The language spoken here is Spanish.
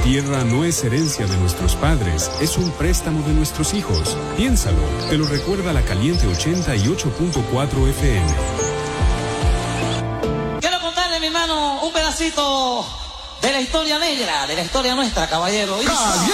tierra no es herencia de nuestros padres, es un préstamo de nuestros hijos. Piénsalo, te lo recuerda la Caliente 88.4 FM. Quiero contarle, mi hermano, un pedacito de la historia negra, de la historia nuestra, caballero.